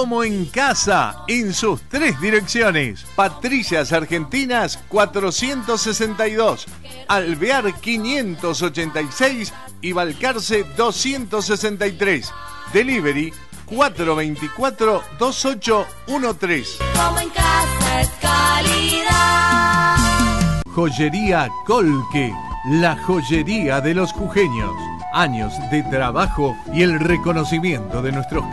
como en casa, en sus 3 direcciones. Patricias Argentinas 462, Alvear 586 y Balcarce 263. Delivery 424-2813. Como en casa es calidad. Joyería Colque, la joyería de los jujeños. Años de trabajo y el reconocimiento de nuestros